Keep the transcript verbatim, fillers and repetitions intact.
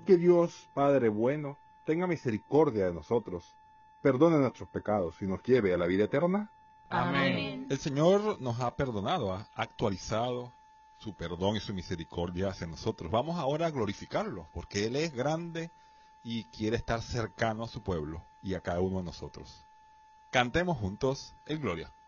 que Dios, Padre bueno, tenga misericordia de nosotros, perdone nuestros pecados y nos lleve a la vida eterna. Amén. El Señor nos ha perdonado, ha actualizado su perdón y su misericordia hacia nosotros. Vamos ahora a glorificarlo, porque Él es grande y quiere estar cercano a su pueblo y a cada uno de nosotros. Cantemos juntos el Gloria.